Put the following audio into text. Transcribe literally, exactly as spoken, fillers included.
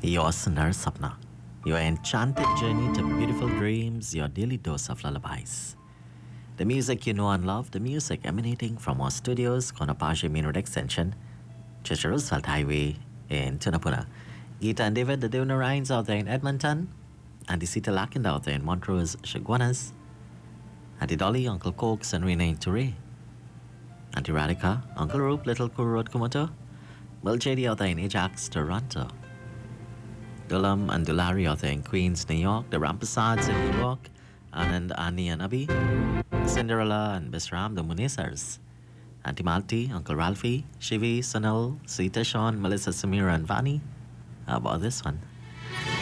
Your Sundar Sapna, your enchanted journey to beautiful dreams, your daily dose of lullabies. The music you know and love, the music emanating from our studios, Konapashi Main Road Extension, Church Roosevelt Highway in Tunapuna. Geeta and David, the Devanarines out there in Edmonton, Auntie Sita Lakind out there in Montrose, Chaguanas, Auntie Dolly, Uncle Cokes, and Renee Touré, Auntie Radhika, Uncle Roop, Little Kuru Road Kumoto, Will J D out there in Ajax, Toronto, Dulam and Dulari out there in Queens, New York, the Rampasads in New York, Anand, Annie, and Abhi, Cinderella and Bisram, the Munisars, Auntie Malti, Uncle Ralphie, Shivi, Sunil, Sita, Sean, Melissa, Samira, and Vani. How about this one?